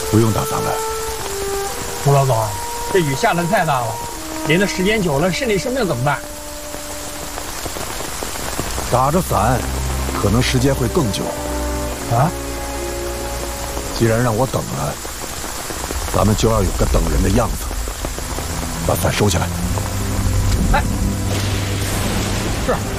不用打伞了。 吴老总，这雨下的太大了，淋的时间久了，身体生病怎么办？ 打着伞，可能时间会更久。 啊？ 既然让我等了，咱们就要有个等人的样子。把伞收起来。 哎，是。